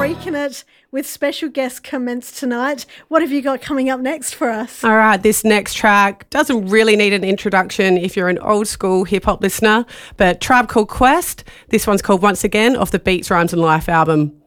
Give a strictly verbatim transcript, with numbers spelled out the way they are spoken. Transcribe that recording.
Freaking It with special guest Commence tonight. What have you got coming up next for us? All right, this next track doesn't really need an introduction if you're an old school hip hop listener, but Tribe Called Quest. This one's called Once Again off the Beats, Rhymes and Life album.